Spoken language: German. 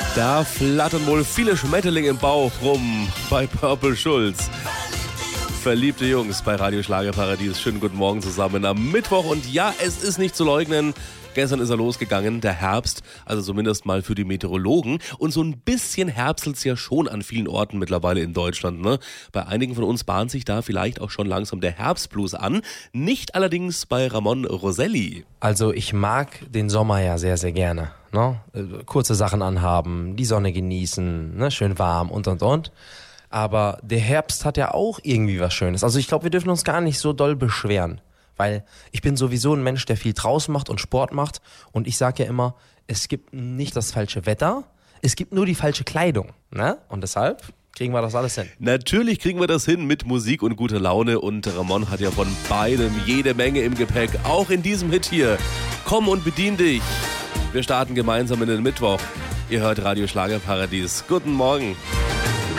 Da flattern wohl viele Schmetterlinge im Bauch rum bei Purple Schulz. Verliebte Jungs bei Radio Schlagerparadies. Schönen guten Morgen zusammen am Mittwoch. Und ja, es ist nicht zu leugnen. Gestern ist er losgegangen, der Herbst, also zumindest mal für die Meteorologen. Und so ein bisschen herbstelt's ja schon an vielen Orten mittlerweile in Deutschland, ne? Bei einigen von uns bahnt sich da vielleicht auch schon langsam der Herbstblues an. Nicht allerdings bei Ramon Roselli. Also ich mag den Sommer ja sehr, sehr gerne. Ne? Kurze Sachen anhaben, die Sonne genießen, ne? Schön warm und. Aber der Herbst hat ja auch irgendwie was Schönes. Also ich glaube, wir dürfen uns gar nicht so doll beschweren. Weil ich bin sowieso ein Mensch, der viel draußen macht und Sport macht. Und ich sage ja immer, es gibt nicht das falsche Wetter, es gibt nur die falsche Kleidung. Ne? Und deshalb kriegen wir das alles hin. Natürlich kriegen wir das hin mit Musik und guter Laune. Und Ramon hat ja von beidem jede Menge im Gepäck. Auch in diesem Hit hier. Komm und bedien dich. Wir starten gemeinsam in den Mittwoch. Ihr hört Radio Schlagerparadies. Guten Morgen.